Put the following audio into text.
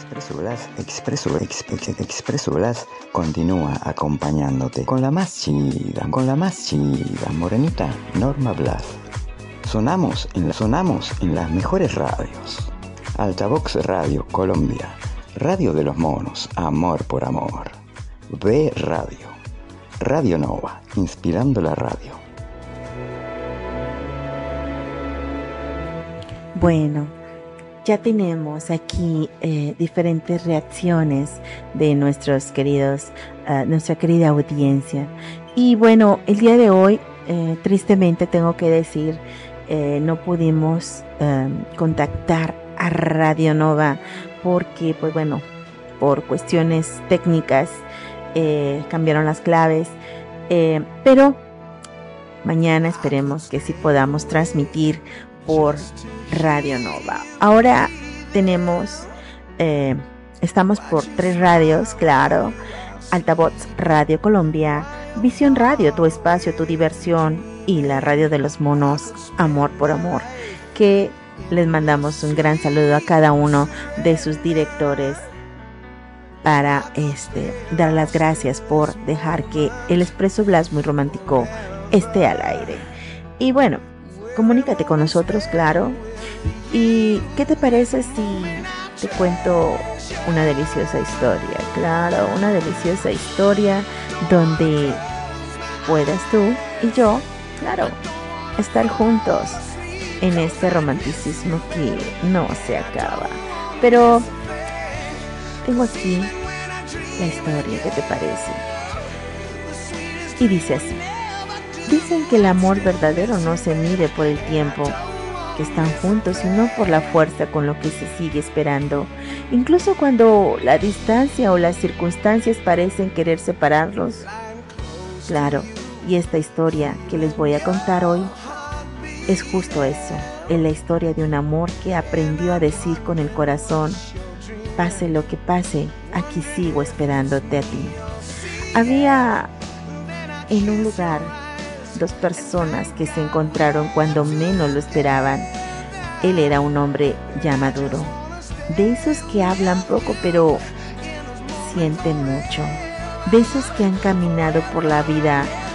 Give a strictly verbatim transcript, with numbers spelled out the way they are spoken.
Expreso Blas, Expreso, ex, ex, Expreso Blas continúa acompañándote con la más chida, con la más chida, morenita Norma Blas. Sonamos en, la, sonamos en las mejores radios. Altavox Radio Colombia, Radio de los Monos, Amor por Amor. B Radio, Radio Nova, inspirando la radio. Bueno, ya tenemos aquí eh, diferentes reacciones de nuestros queridos, uh, nuestra querida audiencia. Y bueno, el día de hoy, eh, tristemente tengo que decir, eh, no pudimos eh, contactar a Radio Nova porque, pues bueno, por cuestiones técnicas eh, cambiaron las claves. Eh, pero mañana esperemos que sí podamos transmitir por Radio Nova. Ahora tenemos, eh, estamos por tres radios, claro. Altavoz Radio Colombia, Visión Radio, tu espacio, tu diversión, y la Radio de los Monos, Amor por Amor, que les mandamos un gran saludo a cada uno de sus directores para este, dar las gracias por dejar que el Expreso Blas muy romántico esté al aire. Y bueno, comunícate con nosotros, claro. ¿Y qué te parece si te cuento una deliciosa historia? Claro, una deliciosa historia donde puedas tú y yo, claro, estar juntos en este romanticismo que no se acaba. Pero tengo aquí la historia, ¿qué te parece? Y dice así. Dicen que el amor verdadero no se mide por el tiempo que están juntos, sino por la fuerza con lo que se sigue esperando. Incluso cuando la distancia o las circunstancias parecen querer separarlos. Claro, y esta historia que les voy a contar hoy es justo eso. Es la historia de un amor que aprendió a decir con el corazón: pase lo que pase, aquí sigo esperándote a ti. Había en un lugar dos personas que se encontraron cuando menos lo esperaban. Él era un hombre ya maduro, de esos que hablan poco pero sienten mucho, de esos que han caminado por la vida